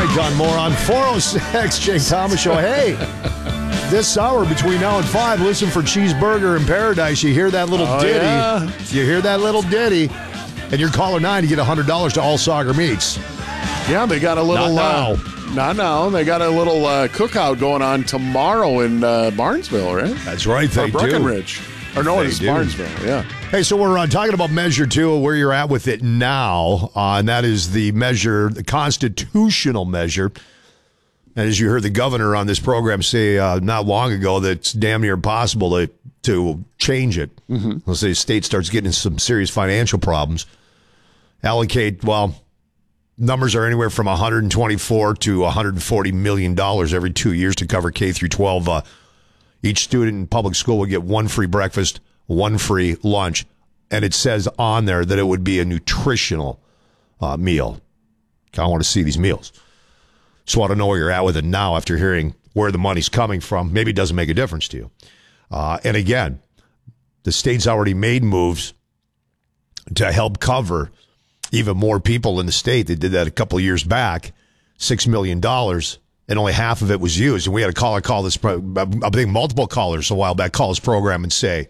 right, Don Moore on 406 Jake Thomas Show. Hey, this hour between now and 5, listen for Cheeseburger in Paradise. You hear that little ditty. Yeah. You hear that little ditty. And your caller 9, you get $100 to All Sauger Meats. Yeah, they got a little... Not now. They got a little cookout going on tomorrow in Barnesville, right? That's right, they do. Breckenridge. Or no, it's do. Barnesville, yeah. Hey, so we're talking about Measure 2, where you're at with it now, and that is the measure, the constitutional measure. And as you heard the governor on this program say not long ago, that it's damn near impossible to change it. Mm-hmm. Let's say the state starts getting into some serious financial problems. Allocate, numbers are anywhere from $124 to $140 million every 2 years to cover K through 12. Each student in public school will get one free breakfast, one free lunch, and it says on there that it would be a nutritional meal. I want to see these meals. So I want to know where you're at with it now after hearing where the money's coming from. Maybe it doesn't make a difference to you. And again, the state's already made moves to help cover even more people in the state. They did that a couple of years back, $6 million, and only half of it was used. And we had a caller call this, I think multiple callers a while back, call this program and say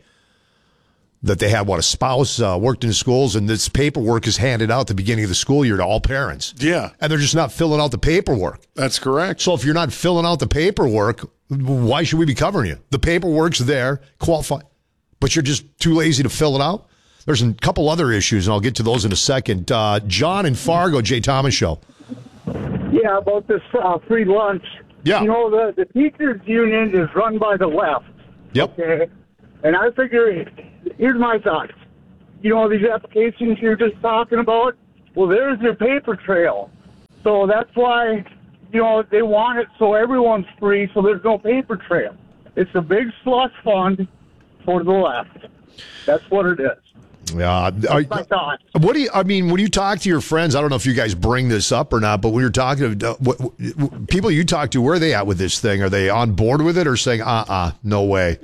that they had, a spouse worked in the schools, and this paperwork is handed out at the beginning of the school year to all parents. Yeah. And they're just not filling out the paperwork. That's correct. So if you're not filling out the paperwork, why should we be covering you? The paperwork's there, qualified, but you're just too lazy to fill it out? There's a couple other issues, and I'll get to those in a second. John in Fargo, Jay Thomas Show. Yeah, about this free lunch. Yeah. You know, the teachers' union is run by the left. Yep. Okay. And I figure, here's my thoughts. You know, these applications you're just talking about, well, there's your paper trail. So that's why, they want it so everyone's free, so there's no paper trail. It's a big slush fund for the left. That's what it is. Yeah, That's my thoughts. when you talk to your friends, I don't know if you guys bring this up or not, but when you're talking to people you talk to, where are they at with this thing? Are they on board with it or saying, no way?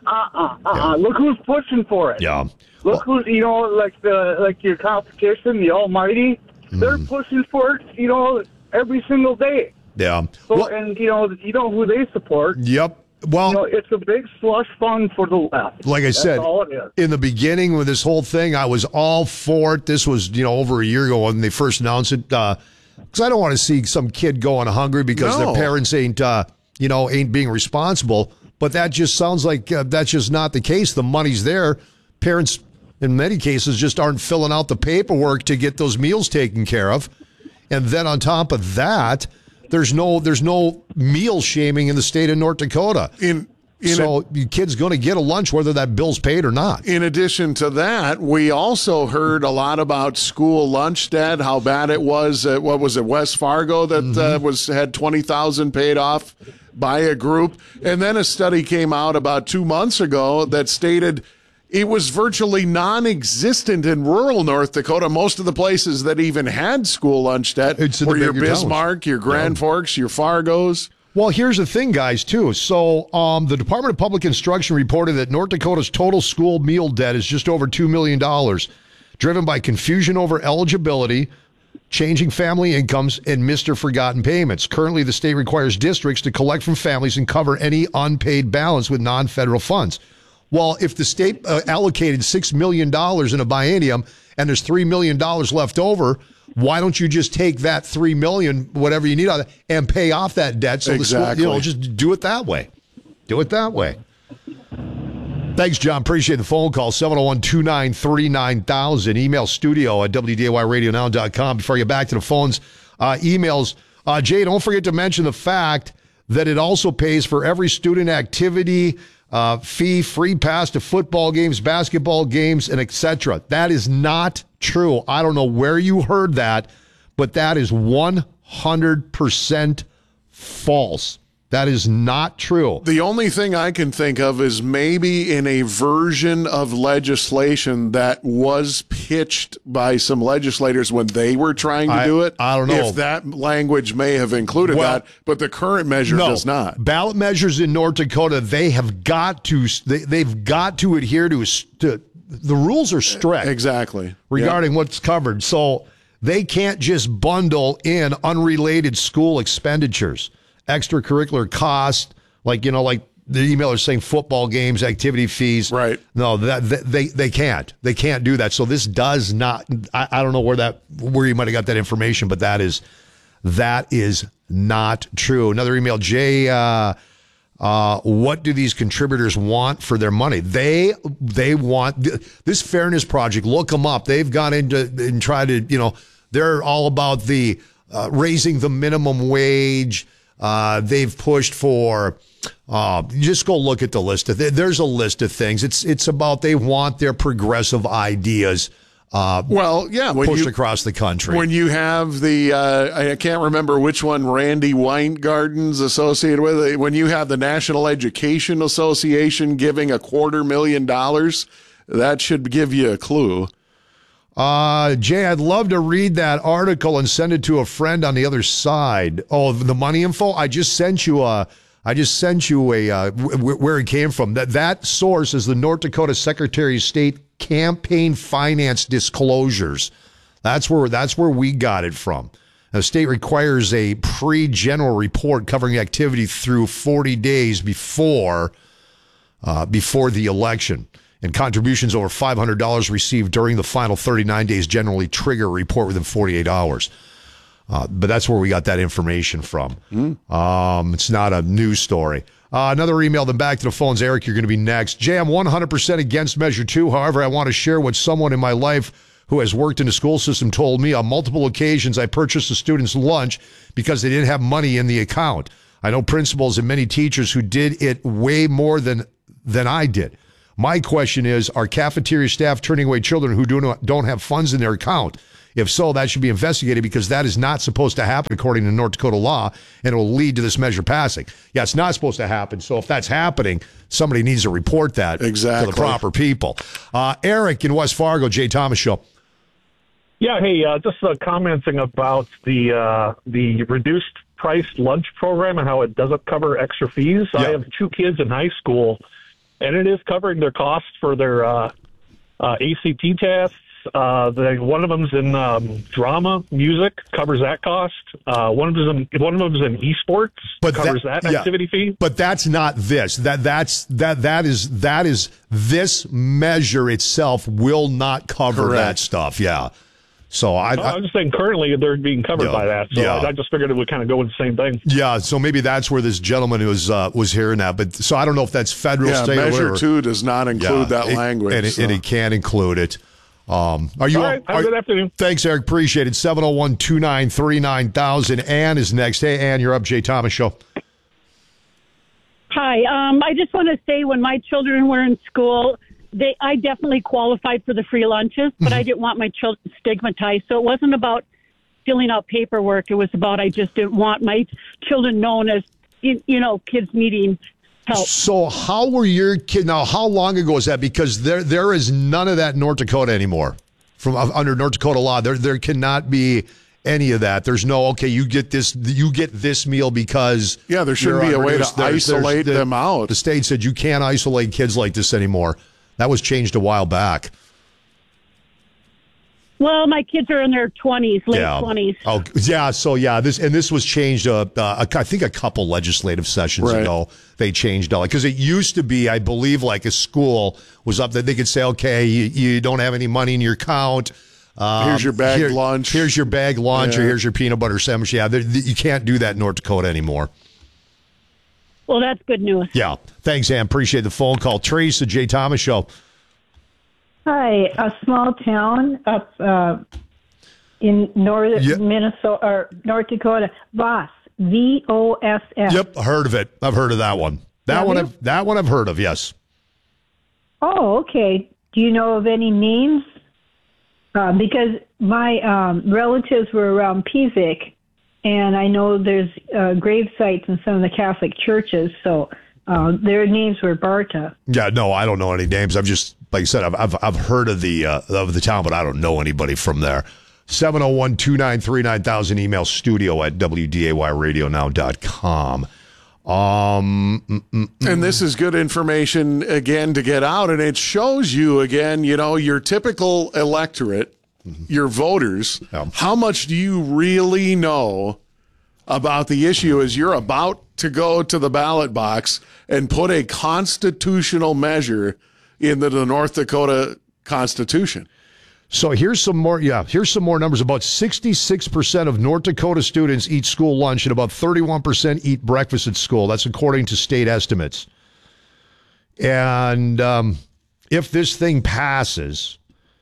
Yeah. Look who's pushing for it. Yeah. Look who's, like your competition, the Almighty, they're pushing for it, every single day. Yeah. So, and, you know who they support. Yep. Well, it's a big slush fund for the left. Like I said, all it is. In the beginning with this whole thing, I was all for it. This was, over a year ago when they first announced it. Because I don't want to see some kid going hungry because their parents ain't being responsible. But that just sounds like that's just not the case. The money's there. Parents, in many cases, just aren't filling out the paperwork to get those meals taken care of. And then on top of that, there's no meal shaming in the state of North Dakota. So your kid's going to get a lunch whether that bill's paid or not. In addition to that, we also heard a lot about school lunch debt, how bad it was at, West Fargo that had $20,000 paid off by a group. And then a study came out about 2 months ago that stated it was virtually non-existent in rural North Dakota. Most of the places that even had school lunch debt were your Bismarck, your Grand Forks, your Fargos. Well, here's the thing, guys, too. So the Department of Public Instruction reported that North Dakota's total school meal debt is just over $2 million, driven by confusion over eligibility, changing family incomes, and Mr. Forgotten payments. Currently, the state requires districts to collect from families and cover any unpaid balance with non-federal funds. Well, if the state allocated $6 million in a biennium and there's $3 million left over, why don't you just take that $3 million, whatever you need out of it, and pay off that debt? So the school, just do it that way. Do it that way. Thanks, John. Appreciate the phone call. 701-293-9000. Email studio at WDAYRadioNow.com. Before I get back to the phones, emails. Jay, don't forget to mention the fact that it also pays for every student activity fee, free pass to football games, basketball games, and etc. That is not true. I don't know where you heard that, but that is 100% false. That is not true. The only thing I can think of is maybe in a version of legislation that was pitched by some legislators when they were trying to do it. I don't know. If that language may have included that, but the current measure does not. Ballot measures in North Dakota, they've got to adhere to the rules are strict. Exactly. Regarding what's covered. So They can't just bundle in unrelated school expenditures, extracurricular costs, like the email is saying football games, activity fees. Right. No, they can't. They can't do that. So this does not. I don't know where you might have got that information, but that is not true. Another email, Jay. What do these contributors want for their money? They want this fairness project. Look them up. They've gone into and tried to, they're all about the raising the minimum wage. They've pushed for, just go look at the list. There's a list of things. It's about they want their progressive ideas pushed across the country. When you have the, I can't remember which one Randy Weingarten's associated with it, when you have the National Education Association giving $250,000, that should give you a clue. Jay, I'd love to read that article and send it to a friend on the other side. Oh, the money info? I just sent you where it came from. That source is the North Dakota Secretary of State campaign finance disclosures. That's where we got it from. The state requires a pre-general report covering activity through 40 days before the election. And contributions over $500 received during the final 39 days generally trigger a report within 48 hours. But that's where we got that information from. It's not a news story. Another email, then back to the phones. Eric, you're going to be next. Jay, I'm 100% against Measure 2. However, I want to share what someone in my life who has worked in the school system told me. On multiple occasions, I purchased a student's lunch because they didn't have money in the account. I know principals and many teachers who did it way more than I did. My question is, are cafeteria staff turning away children who don't have funds in their account? If so, that should be investigated because that is not supposed to happen according to North Dakota law, and it will lead to this measure passing. Yeah, it's not supposed to happen. So if that's happening, somebody needs to report that to the proper people. Eric in West Fargo, Jay Thomas Show. Yeah, hey, just commenting about the reduced price lunch program and how it doesn't cover extra fees. Yep. I have 2 kids in high school, and it is covering their costs for their ACT tests. One of them's in drama, music, covers that cost. One of them's in esports, covers that activity fee. But that's not this. That is this measure itself will not cover that stuff. Yeah. So I'm just saying currently they're being covered by that. So I just figured it would kind of go with the same thing. Yeah. So maybe that's where this gentleman was hearing that. But so I don't know if that's federal, state, Measure 2 does not include that language, and it can't include it. Are you? All right, have a good afternoon. Thanks, Eric. Appreciate it. 701-293-9000. Ann is next. Hey, Ann, you're up. Jay Thomas Show. Hi. I just want to say when my children were in school, I definitely qualified for the free lunches, but I didn't want my children stigmatized. So it wasn't about filling out paperwork. It was about I just didn't want my children known as, kids needing help. So how were your kids? Now, how long ago was that? Because there is none of that in North Dakota anymore. From under North Dakota law, there cannot be any of that. There's no, okay, you get this meal because there shouldn't be a way to isolate them out. The state said you can't isolate kids like this anymore. That was changed a while back. Well, my kids are in their 20s, late 20s. Oh, yeah. So, this was changed, I think a couple legislative sessions ago. They changed all because it used to be, I believe, like a school was up there. They could say, okay, you don't have any money in your account. Here's your bag lunch. Here's your bag lunch, or here's your peanut butter sandwich. Yeah, you can't do that in North Dakota anymore. Well, that's good news. Yeah. Thanks, Ann. Appreciate the phone call. Trace, the Jay Thomas Show. Hi, a small town up in Minnesota or North Dakota, Voss, V-O-S-S. Yep, heard of it. I've heard of that one. That one I've heard of. Yes. Oh, okay. Do you know of any names? Because my relatives were around Peavick, and I know there's grave sites in some of the Catholic churches, so their names were Barta. Yeah, no, I don't know any names. I've just, like I said, I've heard of the town, but I don't know anybody from there. 701-293-9000, email studio@wdayradionow.com. And this is good information, again, to get out, and it shows you, again, your typical electorate your voters, Yeah. how much do you really know about the issue as you're about to go to the ballot box and put a constitutional measure into the North Dakota Constitution? So here's some more. Yeah, here's some more numbers. About 66% of North Dakota students eat school lunch, and about 31% eat breakfast at school. That's according to state estimates. And if this thing passes,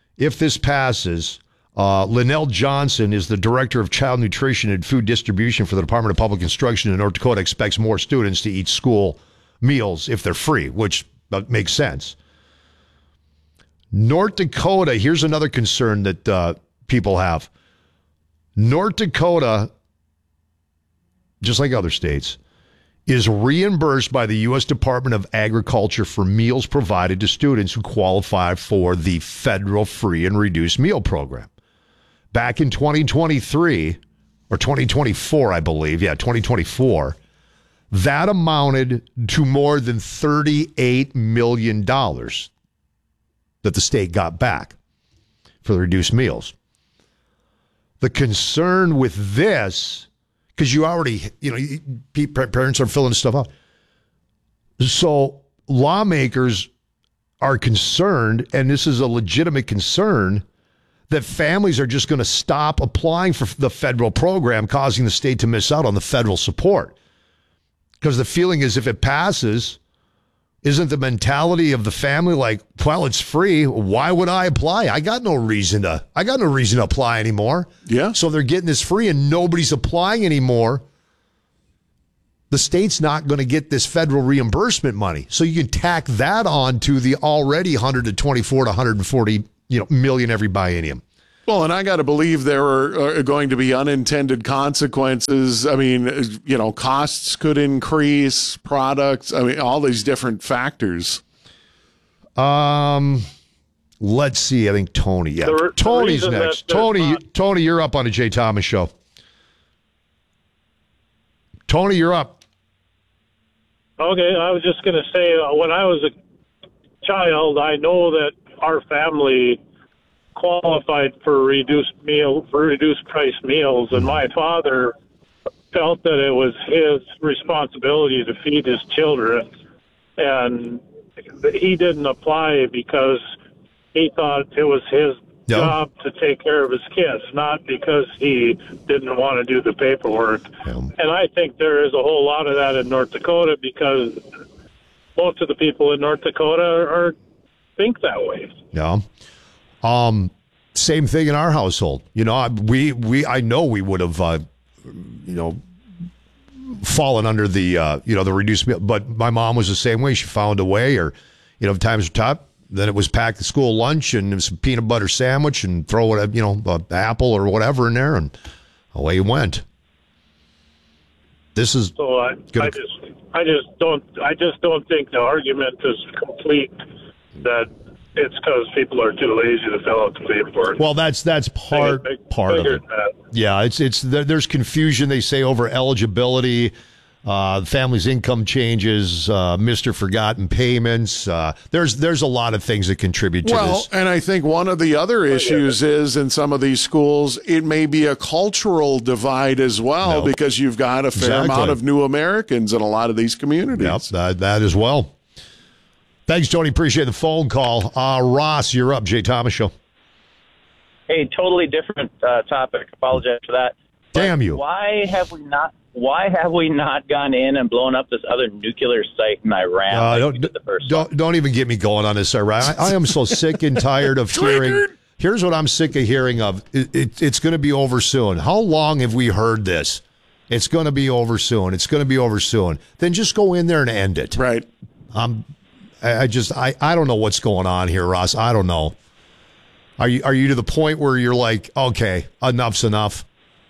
Linnell Johnson is the director of child nutrition and food distribution for the Department of Public Instruction in North Dakota. Expects more students to eat school meals if they're free, which makes sense. North Dakota, here's another concern that people have. North Dakota, just like other states, is reimbursed by the U.S. Department of Agriculture for meals provided to students who qualify for the federal free and reduced meal program. Back in 2023, or 2024, I believe, 2024, that amounted to more than $38 million that the state got back for the reduced meals. The concern with this, because you already, parents are filling stuff out. So lawmakers are concerned, and this is a legitimate concern, that families are just going to stop applying for the federal program, causing the state to miss out on the federal support. Because the feeling is if it passes, isn't the mentality of the family like, well, it's free. Why would I apply? I got no reason to apply anymore. Yeah. So they're getting this free and nobody's applying anymore. The state's not going to get this federal reimbursement money. So you can tack that on to the already 124 to 140, million every biennium. Well, and I got to believe there are going to be unintended consequences. I mean, costs could increase, products. I mean, all these different factors. Let's see. I think Tony. Yeah, Tony's next. Tony, you're up on the Jay Thomas Show. Tony, you're up. Okay, I was just going to say, when I was a child, I know that our family qualified for reduced price meals, and my father felt that it was his responsibility to feed his children, and he didn't apply because he thought it was his job to take care of his kids, not because he didn't want to do the paperwork. And I think there is a whole lot of that in North Dakota, because most of the people in North Dakota think that way. Yeah. Same thing in our household. I know we would have, fallen under the, the reduced meal. But my mom was the same way. She found a way, or, if times were tough, then it was packed the school lunch and it was a peanut butter sandwich and throw it, an apple or whatever in there, and away you went. This is so. I just don't think the argument is complete that it's because people are too lazy to fill out the paperwork. Well, that's part of it. Yeah, it's there's confusion. They say over eligibility, the family's income changes, Mr. Forgotten payments. There's a lot of things that contribute to this. Well, and I think one of the other issues is in some of these schools, it may be a cultural divide as well, because you've got a fair amount of new Americans in a lot of these communities. Yep, that as well. Thanks, Tony. Appreciate the phone call. Ross, you're up. Jay Thomas Show. Hey, totally different topic. Apologize for that. Damn you. Why have we not gone in and blown up this other nuclear site in Iran? Don't even get me going on this, Iran. I am so sick and tired of hearing. Here's what I'm sick of hearing of. It's going to be over soon. How long have we heard this? It's going to be over soon. It's going to be over soon. Then just go in there and end it. Right. I don't know what's going on here, Ross. I don't know. Are you to the point where you're like, okay, enough's enough?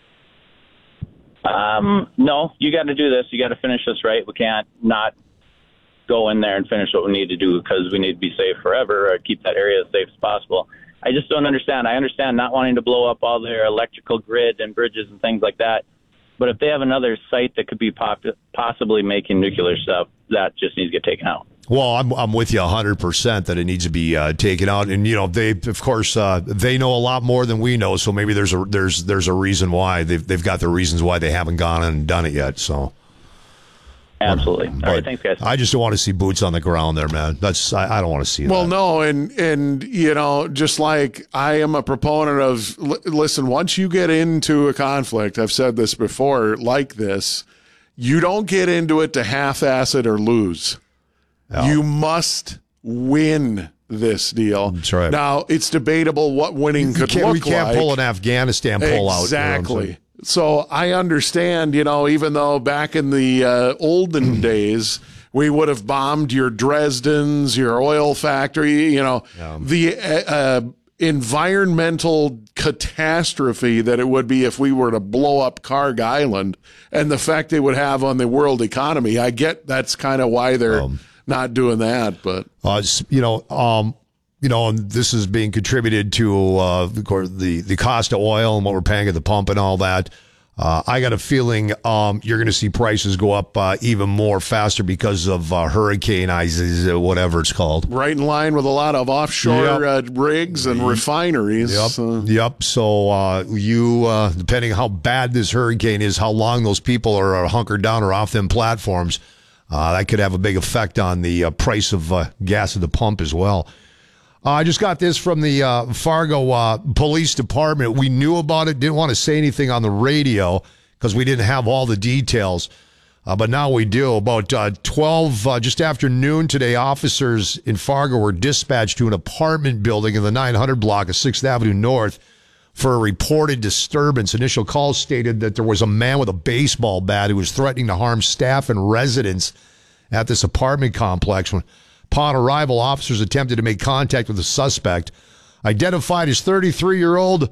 No, you got to do this. You got to finish this right. We can't not go in there and finish what we need to do, because we need to be safe forever, or keep that area as safe as possible. I just don't understand. I understand not wanting to blow up all their electrical grid and bridges and things like that. But if they have another site that could be possibly making nuclear stuff, that just needs to get taken out. Well, I'm with you 100% that it needs to be taken out, and they, of course, they know a lot more than we know, so maybe there's a reason why they've got the reasons why they haven't gone and done it yet. So, absolutely. All right, thanks, guys. I just don't want to see boots on the ground there, man. I don't want to see that. Well, no, and just like I am a proponent of, listen, once you get into a conflict, I've said this before, like this, you don't get into it to half-ass it or lose. No. You must win this deal. That's right. Now, it's debatable what winning could look like. We can't pull an Afghanistan pullout. Exactly. So I understand, even though back in the olden days, we would have bombed your Dresdens, your oil factory, the environmental catastrophe that it would be if we were to blow up Karg Island and the effect it would have on the world economy. I get that's kind of why they're not doing that, but and this is being contributed to of course the cost of oil and what we're paying at the pump and all that. I got a feeling you're going to see prices go up even more faster because of Hurricane Isaac, whatever it's called. Right in line with a lot of offshore rigs and refineries. Yep. So depending how bad this hurricane is, how long those people are hunkered down or off them platforms, that could have a big effect on the price of gas at the pump as well. I just got this from the Fargo Police Department. We knew about it, didn't want to say anything on the radio because we didn't have all the details, but now we do. About 12, just after noon today, officers in Fargo were dispatched to an apartment building in the 900 block of 6th Avenue North for a reported disturbance. Initial calls stated that there was a man with a baseball bat who was threatening to harm staff and residents at this apartment complex. Upon arrival, officers attempted to make contact with the suspect, identified as 33-year-old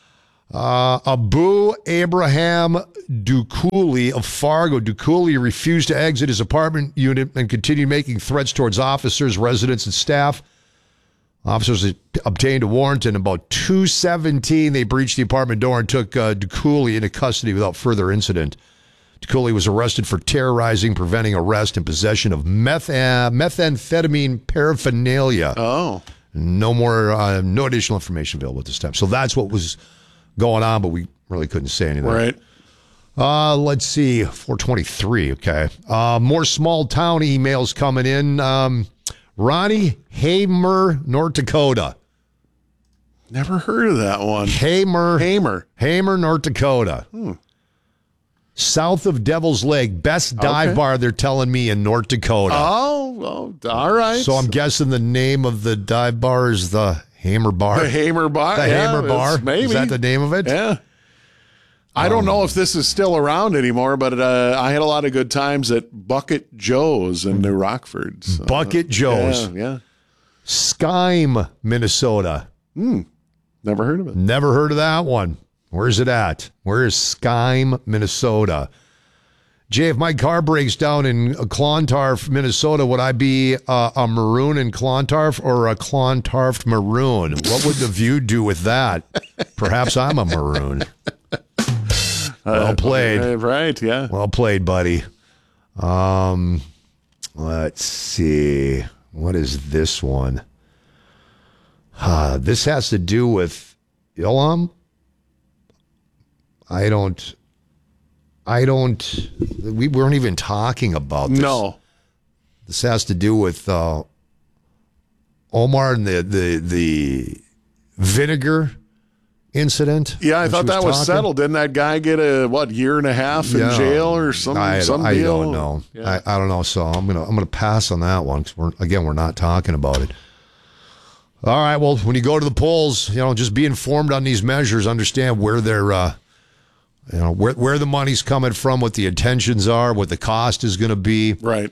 Abu Abraham Dukuli of Fargo. Dukuli refused to exit his apartment unit and continued making threats towards officers, residents, and staff. Officers obtained a warrant, and about 2:17, they breached the apartment door and took Dukuli into custody without further incident. Dukuli was arrested for terrorizing, preventing arrest, and possession of methamphetamine paraphernalia. Oh. No additional information available at this time. So that's what was going on, but we really couldn't say anything. Right. Let's see, 423, okay. More small town emails coming in. Ronnie, Hamer, North Dakota. Never heard of that one. Hamer, North Dakota. South of Devil's Lake, best dive bar, they're telling me, in North Dakota. Oh, all right. So I'm guessing the name of the dive bar is the Hamer Bar. The Hamer Bar? The Hamer Bar? Maybe. Is that the name of it? Yeah. I don't know if this is still around anymore, but I had a lot of good times at Bucket Joe's in New Rockford. So. Bucket Joe's. Yeah. Skyme, Minnesota. Never heard of it. Never heard of that one. Where's it at? Where is Skyme, Minnesota? Jay, if my car breaks down in Clontarf, Minnesota, would I be a maroon in Clontarf or a Clontarf maroon? What would the View do with that? Perhaps I'm a maroon. Well played. Right, yeah. Well played, buddy. Let's see. What is this one? This has to do with Ilham. We weren't even talking about this. No. This has to do with Omar and the vinegar incident. Yeah, I thought that was settled. Didn't that guy get a year and a half in jail or some deal? I don't know. Yeah. I don't know. So I'm gonna pass on that one because we're not talking about it. All right. Well, when you go to the polls, just be informed on these measures. Understand where they're. Where the money's coming from, what the intentions are, what the cost is going to be. Right.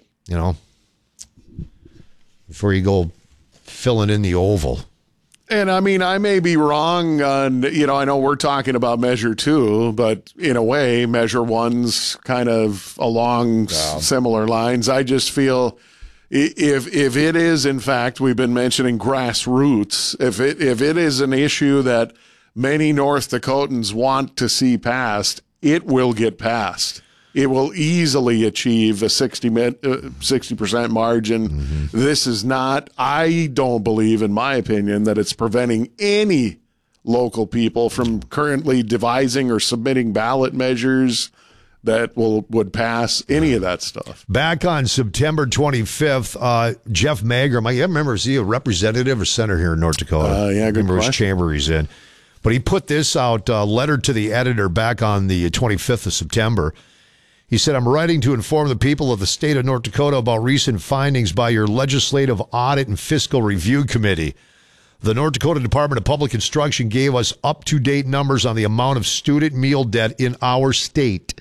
Before you go filling in the oval. And I mean, I may be wrong on, I know we're talking about Measure 2, but in a way, Measure 1's kind of along similar lines. I just feel if it is, in fact, we've been mentioning grassroots, if it is an issue that many North Dakotans want to see passed, it will get passed. it will easily achieve a 60% margin. Mm-hmm. This is not, I don't believe, in my opinion, that it's preventing any local people from currently devising or submitting ballot measures that would pass any of that stuff. Back on September 25th, Jeff Mangrum, I remember, is he a representative or senator here in North Dakota? Yeah, good remember question. Which chamber he's in. But he put this out, letter to the editor back on the 25th of September. He said, I'm writing to inform the people of the state of North Dakota about recent findings by your Legislative Audit and Fiscal Review Committee. The North Dakota Department of Public Instruction gave us up-to-date numbers on the amount of student meal debt in our state.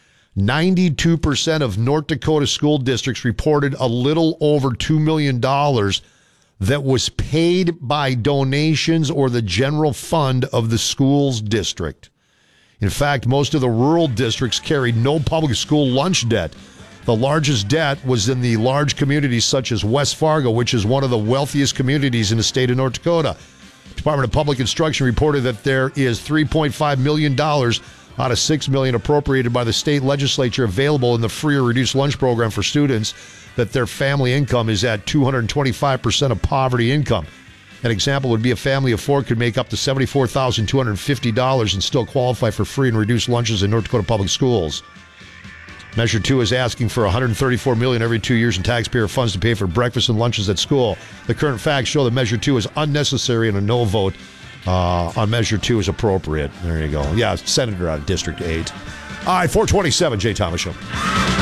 92% of North Dakota school districts reported a little over $2 million that was paid by donations or the general fund of the school's district. In fact, most of the rural districts carried no public school lunch debt. The largest debt was in the large communities such as West Fargo, which is one of the wealthiest communities in the state of North Dakota. Department of Public Instruction reported that there is $3.5 million out of $6 million appropriated by the state legislature available in the free or reduced lunch program for students, that their family income is at 225% of poverty income. An example would be a family of four could make up to $74,250 and still qualify for free and reduced lunches in North Dakota public schools. Measure 2 is asking for $134 million every 2 years in taxpayer funds to pay for breakfast and lunches at school. The current facts show that Measure 2 is unnecessary and a no vote on Measure 2 is appropriate. There you go. Yeah, Senator out of District 8. All right, 427, Jay Thomas Show.